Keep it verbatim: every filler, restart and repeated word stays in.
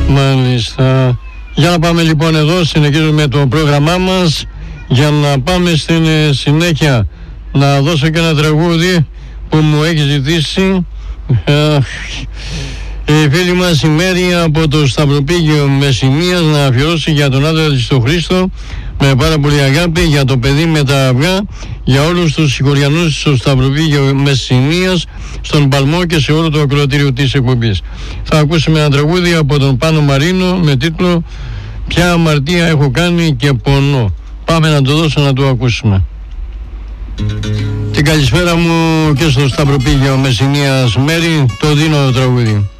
Μάλιστα. Για να πάμε λοιπόν εδώ, συνεχίζουμε το πρόγραμμά μας για να πάμε στην συνέχεια. Να δώσω και ένα τραγούδι που μου έχει ζητήσει η φίλη μας η Μέρη από το Σταυροπήγιο Μεσσηνίας, να αφιερώσει για τον άντρα της τον Χρήστο με πάρα πολύ αγάπη, για το παιδί με τα αυγά, για όλους τους συγχωριανούς στο Σταυροπήγιο Μεσσηνίας, στον Παλμό και σε όλο το ακροατήριο της εκπομπής. Θα ακούσουμε ένα τραγούδι από τον Πάνο Μαρίνο με τίτλο «Ποια αμαρτία έχω κάνει και πονώ». Πάμε να το δώσω να το ακούσουμε. Την καλησπέρα μου και στο Σταυροπήγιο Μεσσηνίας Μέρη, το δίνω το τραγούδι.